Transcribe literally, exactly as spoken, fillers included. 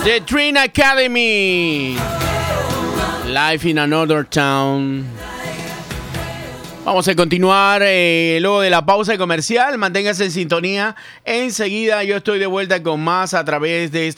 The Dream Academy. Life in Another Town. Vamos a continuar eh, luego de la pausa comercial. Manténgase en sintonía. Enseguida yo estoy de vuelta con más a través de esta